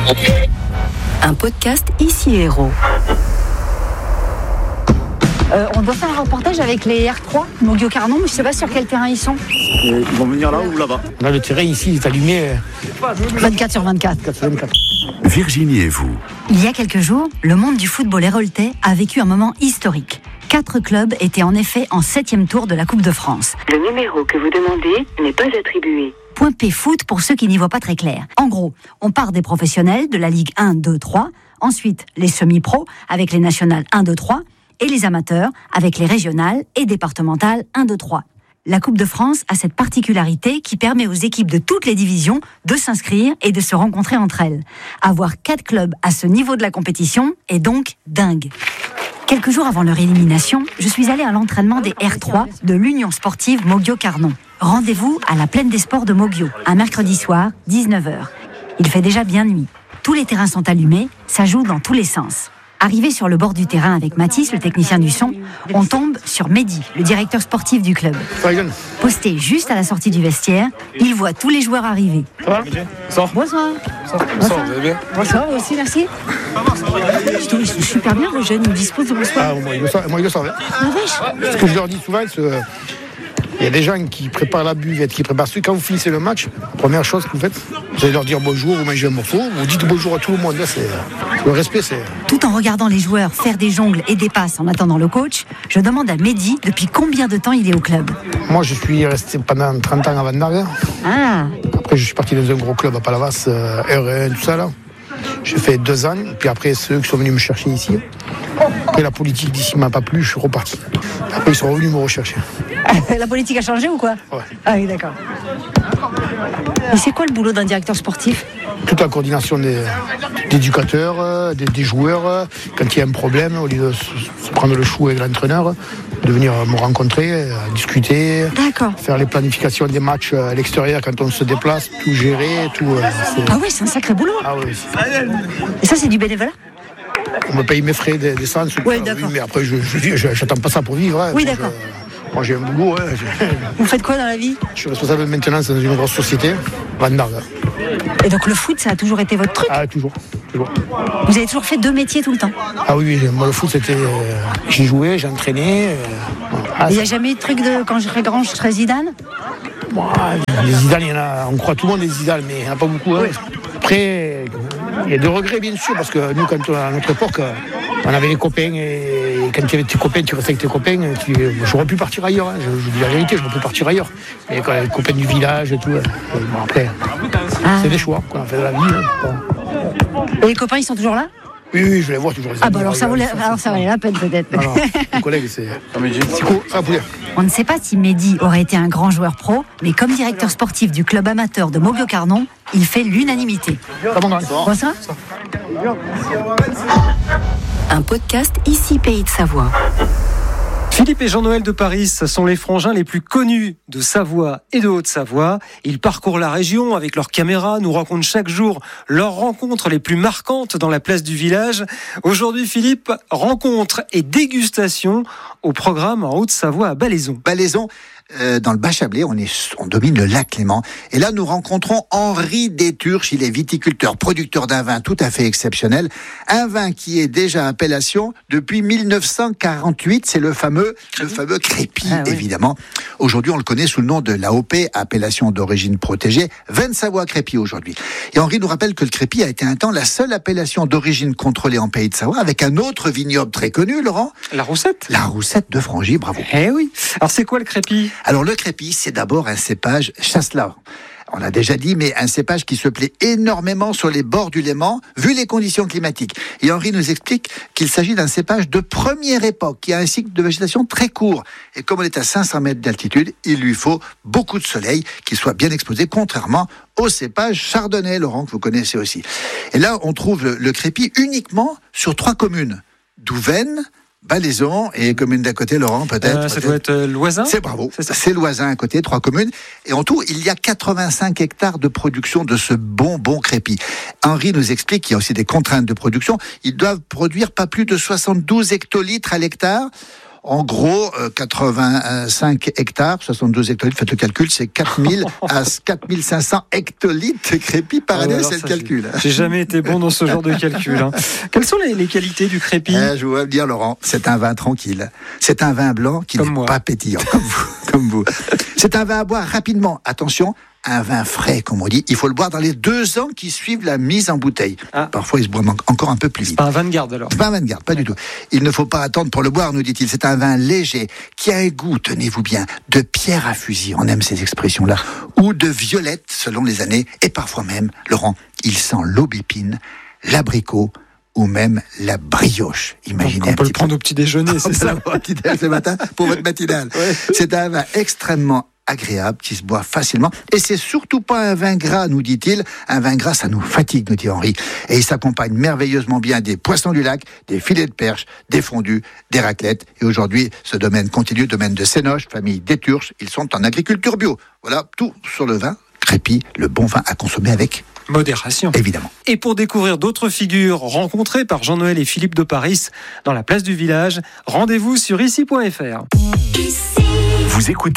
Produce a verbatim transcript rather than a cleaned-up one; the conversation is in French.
Un podcast Ici Héros. Euh, on doit faire un reportage avec les R trois, Moggio Carnon, mais je ne sais pas sur quel terrain ils sont. Et ils vont venir là ou là-bas. Là, le terrain ici, il est allumé vingt-quatre sur vingt-quatre. Virginie et vous. Il y a quelques jours, le monde du football héroltais a vécu un moment historique. Quatre clubs étaient en effet en septième tour de la Coupe de France. Le numéro que vous demandez n'est pas attribué. Point P foot pour ceux qui n'y voient pas très clair. En gros, on part des professionnels de la Ligue un, deux, trois, ensuite les semi-pros avec les nationales un, deux, trois, et les amateurs avec les régionales et départementales un, deux, trois. La Coupe de France a cette particularité qui permet aux équipes de toutes les divisions de s'inscrire et de se rencontrer entre elles. Avoir quatre clubs à ce niveau de la compétition est donc dingue. Quelques jours avant leur élimination, je suis allée à l'entraînement des R trois de l'Union sportive Moggio Carnon. Rendez-vous à la Plaine des Sports de Moggio, un mercredi soir, dix-neuf heures. Il fait déjà bien nuit. Tous les terrains sont allumés, ça joue dans tous les sens. Arrivé sur le bord du terrain avec Mathis, le technicien du son, on tombe sur Mehdi, le directeur sportif du club. Posté juste à la sortie du vestiaire, il voit tous les joueurs arriver. Ça va ? Bonsoir. Bonsoir. Bonsoir, Bonsoir. Vous allez bien ? Bonsoir, vous aussi, merci. Je trouve qu'ils sont super bien, le jeune, ils disposent de bonsoir. Ah, moi, ils le savent, moi, ils le savent. Ah, vache. Ce que je leur dis souvent, c'est il y a des gens qui préparent la buvette, qui préparent ce. Quand vous finissez le match, première chose que vous faites, vous allez leur dire bonjour, vous mangez un morceau, vous dites bonjour à tout le monde. Là, c'est, le respect, c'est... Tout en regardant les joueurs faire des jongles et des passes en attendant le coach, je demande à Mehdi depuis combien de temps il est au club. Moi, je suis resté pendant trente ans à Vandaag. Ah. Après, je suis parti dans un gros club à Palavas, euh, R un, tout ça, là. J'ai fait deux ans, puis après, ceux qui sont venus me chercher ici. Après, la politique d'ici m'a pas plu, je suis reparti. Après, ils sont revenus me rechercher. La politique a changé ou quoi ? Ouais. Ah oui, d'accord. Et c'est quoi le boulot d'un directeur sportif ? Toute la coordination des, des éducateurs, des, des joueurs. Quand il y a un problème, au lieu de se, se prendre le chou avec l'entraîneur, de venir me rencontrer, discuter, D'accord. Faire les planifications des matchs à l'extérieur quand on se déplace, tout gérer, tout. C'est... Ah oui, c'est un sacré boulot. Ah oui. Et ça, c'est du bénévolat ? On me paye mes frais d'essence. Oui, d'accord. Oui, mais après, je, je, je, j'attends pas ça pour vivre. Hein. Oui, d'accord. Je, moi, j'ai un boulot. Hein. Vous faites quoi dans la vie ? Je suis responsable de maintenance dans une grosse société, Vandaag. Et donc le foot, ça a toujours été votre truc ? Ah, toujours. toujours. Vous avez toujours fait deux métiers tout le temps ? Ah oui, moi, le foot, c'était... Euh, j'y jouais, j'entraînais. Euh, ah, il n'y a jamais eu de truc de quand je serai grand, je serai Zidane ? Bon, les Zidane, il y en a... On croit tout le monde des Zidane, mais il n'y en a pas beaucoup. Hein. Oui. Après, il y a des regrets, bien sûr, parce que nous, quand on, à notre époque, on avait les copains, et quand tu avais tes copains, tu restais avec tes copains, tu, j'aurais pu partir ailleurs, hein, je, je dis la vérité, j'aurais pu partir ailleurs. Mais quand les copains du village et tout, bon, après, ah. c'est des choix qu'on a fait de la vie. Hein, bon. Et les copains, ils sont toujours là ? Oui, oui, je les vois toujours. Les ah bah alors ça, valait, alors ça valait la peine peut-être. Non, non, les collègues, c'est... C'est cool, ça poulet. On ne sait pas si Mehdi aurait été un grand joueur pro, mais comme directeur sportif du club amateur de Moggio Carnon, il fait l'unanimité. Ça bon, Quoi ça ? Un podcast Ici Pays de Savoie. Philippe et Jean-Noël de Paris sont les frangins les plus connus de Savoie et de Haute-Savoie. Ils parcourent la région avec leurs caméras, nous racontent chaque jour leurs rencontres les plus marquantes dans la place du village. Aujourd'hui, Philippe, rencontre et dégustation au programme en Haute-Savoie à Ballaison. Ballaison, euh, dans le Bas-Chablais, on, est, on domine le lac Léman. Et là, nous rencontrons Henri Déturche. Il est viticulteur, producteur d'un vin tout à fait exceptionnel. Un vin qui est déjà appellation depuis mille neuf cent quarante-huit. C'est le fameux, le fameux Crépi, ah, oui. évidemment. Aujourd'hui, on le connaît sous le nom de l'A O P, appellation d'origine protégée. Vin de Savoie Crépi aujourd'hui. Et Henri nous rappelle que le Crépi a été un temps la seule appellation d'origine contrôlée en Pays de Savoie, avec un autre vignoble très connu, Laurent. La Roussette. La Roussette de Frangy, bravo. Eh oui. Alors, c'est quoi le Crépi ? Alors, le Crépi, c'est d'abord un cépage Chasselas. On l'a déjà dit, mais un cépage qui se plaît énormément sur les bords du Léman, vu les conditions climatiques. Et Henri nous explique qu'il s'agit d'un cépage de première époque, qui a un cycle de végétation très court. Et comme on est à cinq cents mètres d'altitude, il lui faut beaucoup de soleil, qu'il soit bien exposé, contrairement au cépage chardonnay, Laurent, que vous connaissez aussi. Et là, on trouve le, le Crépi uniquement sur trois communes. Douvaine, Ballaison et commune d'à côté, Laurent, peut-être. Euh, ça peut-être. doit être euh, Loisin. C'est bravo. C'est, c'est Loisin à côté, trois communes. Et en tout, il y a quatre-vingt-cinq hectares de production de ce bon, bon Crépi. Henri nous explique qu'il y a aussi des contraintes de production. Ils doivent produire pas plus de soixante-douze hectolitres à l'hectare. En gros, euh, quatre-vingt-cinq hectares, soixante-douze hectolitres, faites le calcul, c'est quatre mille à quatre mille cinq cents hectolitres crépis par année, ah, c'est le calcul. J'ai, j'ai jamais été bon dans ce genre de calcul. Hein. Quelles sont les, les qualités du crépi? eh, Je vais vous dire, Laurent, c'est un vin tranquille. C'est un vin blanc qui comme n'est moi. pas pétillant, comme vous. Comme vous. C'est un vin à boire rapidement. Attention, un vin frais, comme on dit. Il faut le boire dans les deux ans qui suivent la mise en bouteille. Ah. Parfois, il se boit encore un peu plus vite. C'est pas un vin de garde, alors? C'est pas un vin de garde, pas du tout. Il ne faut pas attendre pour le boire, nous dit-il. C'est un vin léger, qui a un goût, tenez-vous bien, de pierre à fusil. On aime ces expressions-là. Ou de violette, selon les années. Et parfois même, Laurent, il sent l'aubépine, l'abricot, ou même la brioche. Imaginez. Donc on peut le prendre peu. Au petit déjeuner, c'est ça? Au petit déjeuner ce matin pour votre matinale. Ouais. C'est un vin extrêmement agréable qui se boit facilement. Et c'est surtout pas un vin gras, nous dit-il. Un vin gras, ça nous fatigue, nous dit Henri. Et il s'accompagne merveilleusement bien des poissons du lac, des filets de perche, des fondus, des raclettes. Et aujourd'hui, ce domaine continue, domaine de Sénoche, famille d'Éturche. Ils sont en agriculture bio. Voilà, tout sur le vin. Crépi, le bon vin à consommer avec modération. Évidemment. Et pour découvrir d'autres figures rencontrées par Jean-Noël et Philippe de Paris dans la place du village, rendez-vous sur ici point f r. Vous écoutez